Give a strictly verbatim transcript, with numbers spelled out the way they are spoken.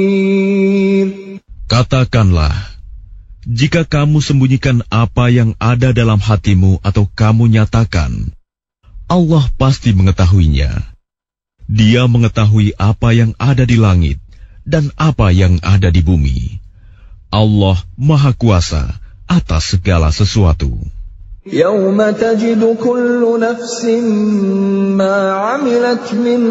Katakanlah, jika kamu sembunyikan apa yang ada dalam hatimu atau kamu nyatakan, Allah pasti mengetahuinya. Dia mengetahui apa yang ada di langit dan apa yang ada di bumi. Allah Maha Kuasa atas segala sesuatu. يَوْمَ تَجِدُ كُلُّ نَفْسٍ مَا عَمِلَتْ مِنْ